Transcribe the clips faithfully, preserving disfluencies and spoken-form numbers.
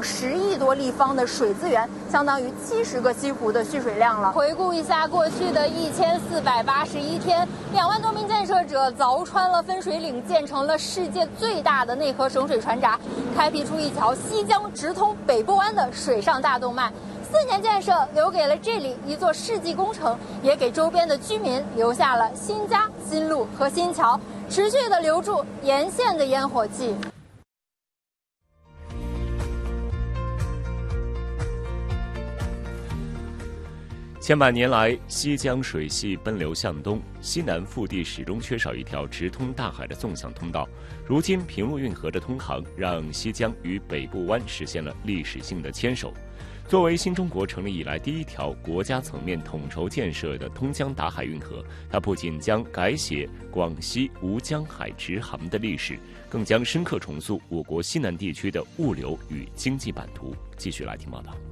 十亿多立方的水资源，相当于七十个西湖的蓄水量了。回顾一下过去的一千四百八十一天，两万多名建设者凿穿了分水岭，建成了世界最大的内河省水船闸，开辟出一条西江直通北部湾的水上大动脉。四年建设留给了这里一座世纪工程，也给周边的居民留下了新家、新路和新桥，持续地留住沿线的烟火气。 千百年来，西江水系奔流向东，西南腹地始终缺少一条直通大海的纵向通道。如今，平陆运河的通航让西江与北部湾实现了历史性的牵手。作为新中国成立以来第一条国家层面统筹建设的通江达海运河，它不仅将改写广西吴江海直航的历史，更将深刻重塑我国西南地区的物流与经济版图。继续来听报道。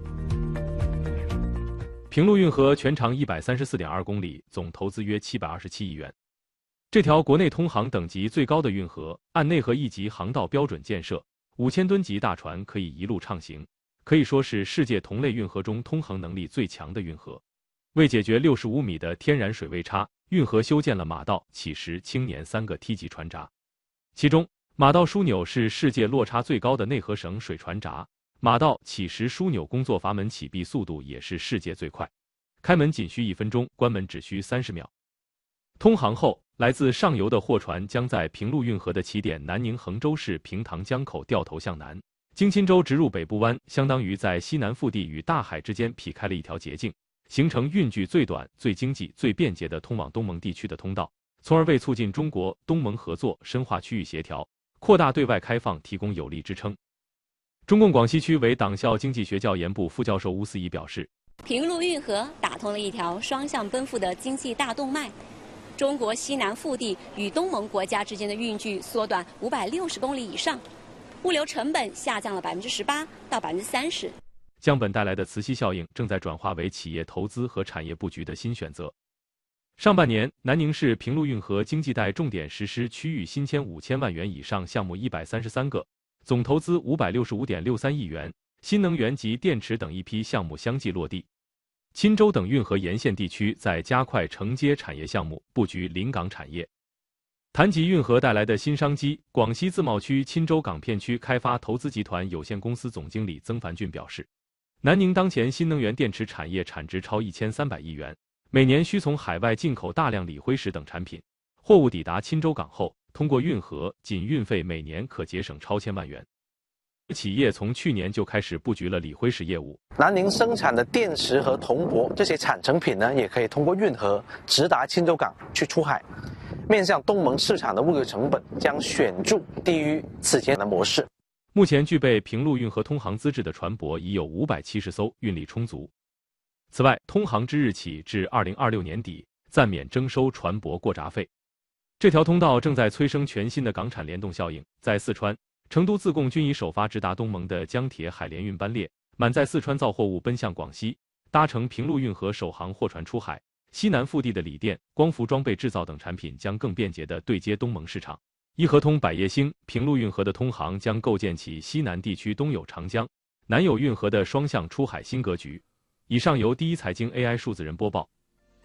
平陆运河全长一百三十四点二公里，总投资约七百二十七亿元。这条国内通航等级最高的运河，按内河一级航道标准建设，五千吨级大船可以一路畅行，可以说是世界同类运河中通航能力最强的运河。为解决六十五米的天然水位差，运河修建了马道、起石、青年三个梯级船闸。其中，马道枢纽是世界落差最高的内河省水船闸。马道起石枢纽工作阀门启闭速度也是世界最快，开门仅需一分钟，关门只需三十秒。通航后，来自上游的货船将在平陆运河的起点南宁衡州市平塘江口掉头向南，经钦州直入北部湾，相当于在西南腹地与大海之间劈开了一条捷径，形成运距最短、最经济、最便捷的通往东盟地区的通道，从而为促进中国东盟合作、深化区域协调、扩大对外开放提供有力支撑。中共广西区委党校经济学教研部副教授邬思怡表示， 平陆运河打通了一条双向奔赴的经济大动脉，中国西南腹地与东盟国家之间的运距缩短五百六十公里以上，物流成本下降了百分之十八到百分之三十。 降本带来的磁吸效应正在转化为企业投资和产业布局的新选择。上半年，南宁市平陆运河经济带重点实施区域新签五千万元以上项目一百三十三个。总投资五百六十五点六三亿元，新能源及电池等一批项目相继落地。钦州等运河沿线地区在加快承接产业项目，布局临港产业。谈及运河带来的新商机，广西自贸区钦州港片区开发投资集团有限公司总经理曾凡俊表示，南宁当前新能源电池产业产值超一千三百亿元，每年需从海外进口大量锂辉石等产品，货物抵达钦州港后，通过运河，仅运费每年可节省超千万元。企业从去年就开始布局了锂辉石业务。 南宁生产的电池和铜箔这些产成品呢，也可以通过运河直达钦州港去出海，面向东盟市场的物流成本将显著低于此前的模式。 目前具备平陆运河通航资质的船舶已有五百七十艘，运力充足。此外，通航之日起至二零二六年底，暂免征收船舶过闸费。这条通道正在催生全新的港产联动效应，在四川、成都、自贡均已首发直达东盟的江铁海联运班列，满载四川造货物奔向广西，搭乘平陆运河首航货船出海。西南腹地的锂电、光伏装备制造等产品将更便捷地对接东盟市场。一河通百业兴，平陆运河的通航将构建起西南地区东有长江、南有运河的双向出海新格局。以上由第一财经 A I 数字人播报。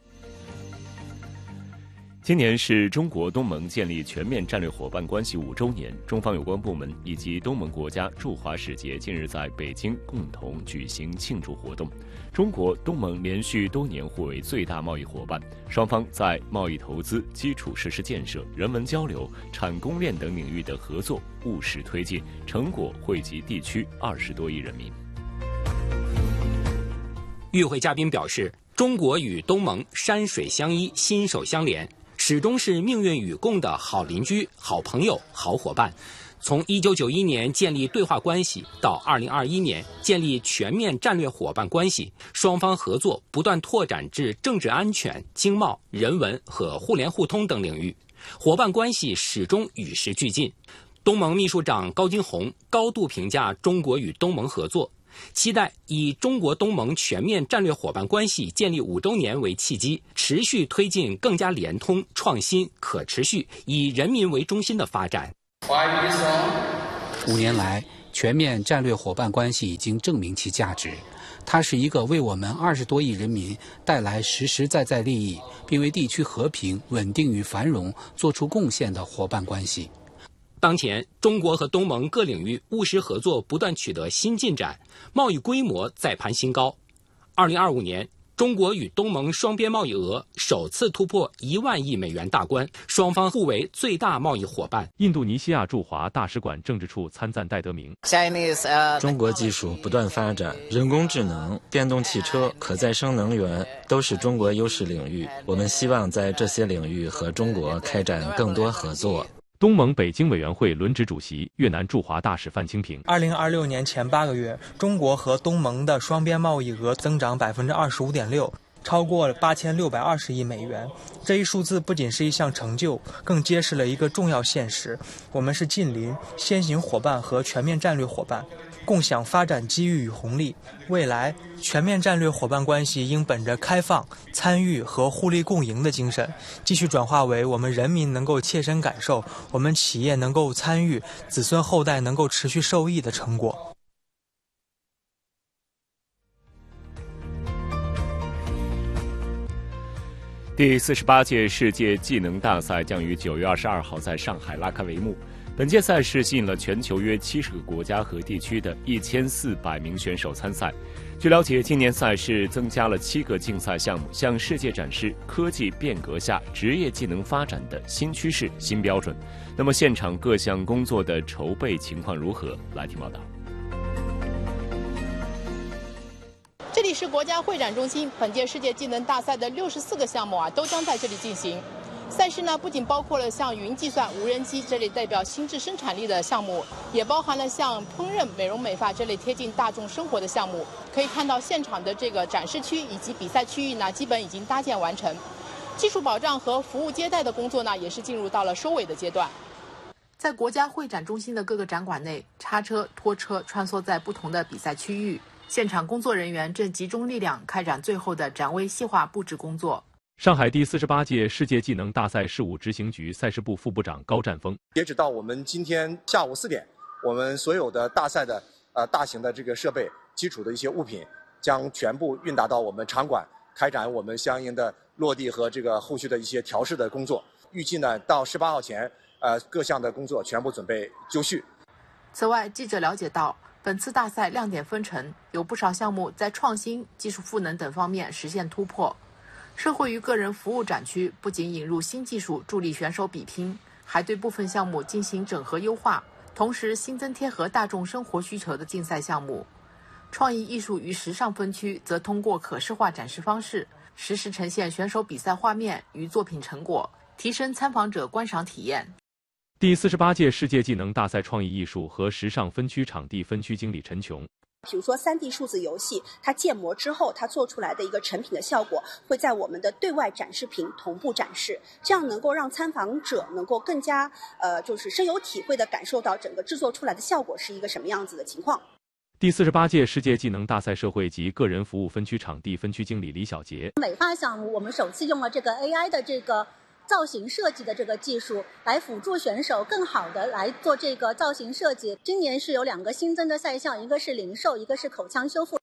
今年是中国东盟建立全面战略伙伴关系五周年，中方有关部门以及东盟国家驻华使节近日在北京共同举行庆祝活动。中国东盟连续多年互为最大贸易伙伴，双方在贸易投资、基础设施建设、人文交流、产供链等领域的合作务实推进，成果惠及地区二十多亿人民。 与会嘉宾表示，中国与东盟山水相依、心手相连，始终是命运与共的好邻居、好朋友、好伙伴。从一九九一年建立对话关系到二零二一年建立全面战略伙伴关系，双方合作不断拓展至政治安全、经贸、人文和互联互通等领域，伙伴关系始终与时俱进。东盟秘书长高金洪高度评价中国与东盟合作，期待以中国东盟全面战略伙伴关系建立五周年为契机，持续推进更加联通、创新、可持续、以人民为中心的发展。 五年来， 全面战略伙伴关系已经证明其价值。它是一个为我们二十多亿人民带来实实在在利益，并为地区和平、稳定与繁荣做出贡献的伙伴关系。 当前，中国和东盟各领域务实合作不断取得新进展，贸易规模再攀新高。二零二五年，中国与东盟双边贸易额首次突破一万亿美元大关，双方互为最大贸易伙伴。 印度尼西亚驻华大使馆政治处参赞戴德明： 中国技术不断发展，人工智能、电动汽车、可再生能源都是中国优势领域。我们希望在这些领域和中国开展更多合作。 东盟北京委员会轮值主席、越南驻华大使范清平： 二零二六年前八个月，中国和东盟的双边贸易额增长百分之二十五点六，超过八千六百二十亿美元。这一数字不仅是一项成就，更揭示了一个重要现实：我们是近邻、先行伙伴和全面战略伙伴，共享发展机遇与红利。未来，全面战略伙伴关系应本着开放、参与和互利共赢的精神，继续转化为我们人民能够切身感受，我们企业能够参与，子孙后代能够持续受益的成果。 第四十八届世界技能大赛将于九月二十二号在上海拉开帷幕。本届赛事吸引了全球约七十个国家和地区的一千四百名选手参赛。据了解，今年赛事增加了七个竞赛项目，向世界展示科技变革下职业技能发展的新趋势、新标准。那么，现场各项工作的筹备情况如何？来听报道。 这里是国家会展中心，本届世界技能大赛的六十四个项目啊，都将在这里进行。赛事呢，不仅包括了像云计算、无人机这类代表新质生产力的项目，也包含了像烹饪、美容美发这类贴近大众生活的项目。可以看到，现场的这个展示区以及比赛区域呢，基本已经搭建完成。技术保障和服务接待的工作呢，也是进入到了收尾的阶段。在国家会展中心的各个展馆内，叉车、拖车穿梭在不同的比赛区域，现场工作人员正集中力量开展最后的展位细化布置工作。 上海第四十八届世界技能大赛事务执行局赛事部副部长高占峰： 截止到我们今天下午四点，我们所有的大赛的呃大型的这个设备、基础的一些物品将全部运达到我们场馆，开展我们相应的落地和这个后续的一些调试的工作。预计呢，到十八号前，呃各项的工作全部准备就绪。 此外，记者了解到，本次大赛亮点纷呈，有不少项目在创新、技术赋能等方面实现突破。社会与个人服务展区不仅引入新技术助力选手比拼，还对部分项目进行整合优化，同时新增贴合大众生活需求的竞赛项目。创意艺术与时尚分区则通过可视化展示方式，实时呈现选手比赛画面与作品成果，提升参访者观赏体验。 第四十八届世界技能大赛创意艺术和时尚分区场地分区经理陈琼： 比如说 三 D 数字游戏，它建模之后它做出来的一个成品的效果会在我们的对外展示屏同步展示，这样能够让参访者能够更加呃就是深有体会地感受到整个制作出来的效果是一个什么样子的情况。 第四十八届世界技能大赛社会及个人服务分区场地分区经理李小杰： 美发项目我们首次用了这个 A I 的这个造型设计的这个技术来辅助选手更好的来做这个造型设计。今年是有两个新增的赛项，一个是零售，一个是口腔修复。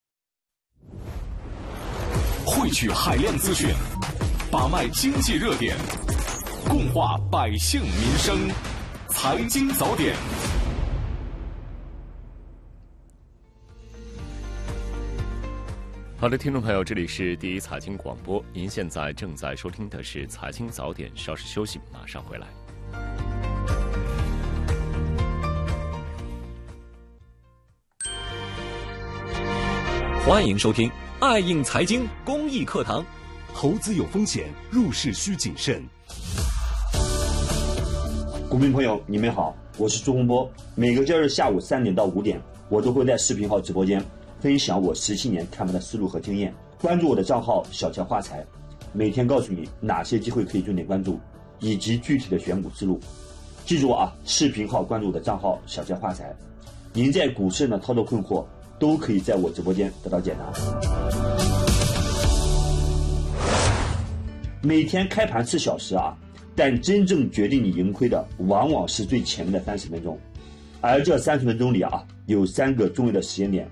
汇聚海量资讯，把脉经济热点，共话百姓民生，财经早点。 好的，听众朋友，这里是第一财经广播，您现在正在收听的是财经早点，稍事休息，马上回来。 欢迎收听爱应财经公益课堂。投资有风险，入市需谨慎。 股民朋友，你们好，我是朱洪波。每个周日下午三点到五点，我都会在视频号直播间分享我十七年看盘的思路和经验。关注我的账号小钱花财，每天告诉你哪些机会可以重点关注，以及具体的选股思路。记住啊，视频号关注我的账号小钱花财，您在股市的操作困惑都可以在我直播间得到解答。每天开盘四小时啊，但真正决定你盈亏的往往是最前面的三十分钟。 而这三十分钟里啊，有三个重要的时间点